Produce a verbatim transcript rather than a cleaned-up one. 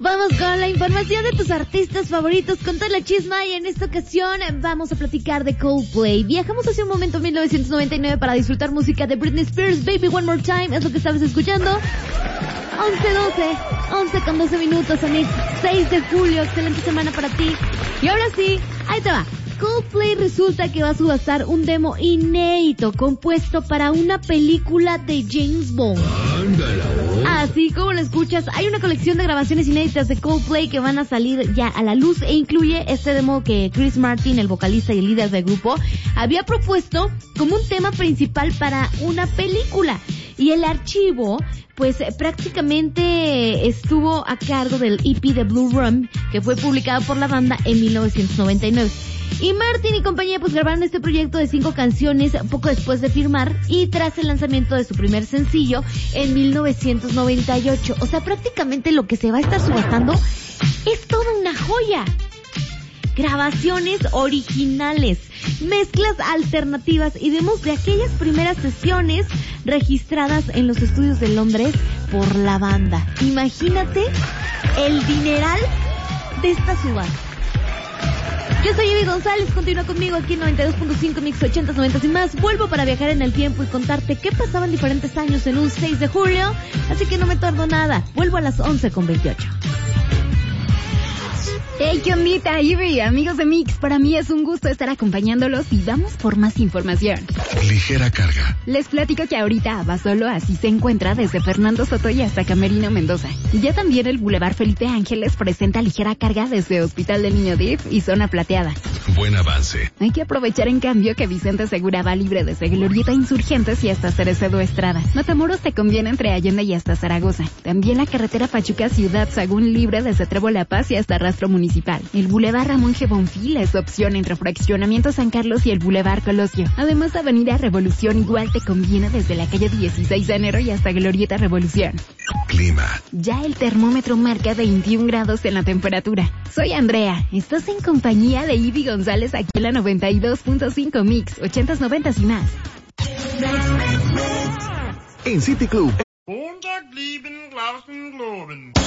Vamos con la información de tus artistas favoritos con toda la chisma y en esta ocasión vamos a platicar de Coldplay. Viajamos hacia un momento en mil novecientos noventa y nueve para disfrutar música de Britney Spears. Baby One More Time es lo que estabas escuchando. once doce, once con doce minutos, Amix. seis de julio, excelente semana para ti. Y ahora sí, ahí te va. Coldplay resulta que va a subastar un demo inédito compuesto para una película de James Bond. Así como lo escuchas, hay una colección de grabaciones inéditas de Coldplay que van a salir ya a la luz e incluye este demo que Chris Martin, el vocalista y el líder del grupo, había propuesto como un tema principal para una película. Y el archivo, pues prácticamente estuvo a cargo del E P de Blue Room, que fue publicado por la banda en mil novecientos noventa y nueve. Y Martin y compañía pues grabaron este proyecto de cinco canciones poco después de firmar y tras el lanzamiento de su primer sencillo en mil novecientos noventa y ocho. O sea, prácticamente lo que se va a estar subastando es toda una joya. Grabaciones originales, mezclas alternativas y demos de aquellas primeras sesiones registradas en los estudios de Londres por la banda. Imagínate el dineral de esta subasta. Yo soy Ivy González, continúa conmigo aquí en noventa y dos punto cinco Mix ochentas, noventas y más. Vuelvo para viajar en el tiempo y contarte qué pasaba en diferentes años en un seis de julio, así que no me tardo nada. Vuelvo a las once con veintiocho. Hey, ¿qué ondita, Ivy? Amigos de Mix, para mí es un gusto estar acompañándolos y vamos por más información. Ligera carga. Les platico que ahorita Abasolo así se encuentra desde Fernando Soto y hasta Camerino Mendoza. Ya también el Boulevard Felipe Ángeles presenta ligera carga desde Hospital del Niño D I F y Zona Plateada. Buen avance. Hay que aprovechar en cambio que Vicente Segura va libre desde Glorieta Insurgentes y hasta Cerecedo Estrada. Matamoros te conviene entre Allende y hasta Zaragoza. También la carretera Pachuca Ciudad Sagún libre desde Trevo La Paz y hasta Rastro Municipal. El Boulevard Ramón G. Bonfil es opción entre Fraccionamiento San Carlos y el Boulevard Colosio. Además, Avenida Revolución igual te conviene desde la calle dieciséis de enero y hasta Glorieta Revolución. Clima. Ya el termómetro marca veintiún grados en la temperatura. Soy Andrea. Estás en compañía de Ivy González aquí en la noventa y dos punto cinco Mix, ochentas, noventas y más. En City Club.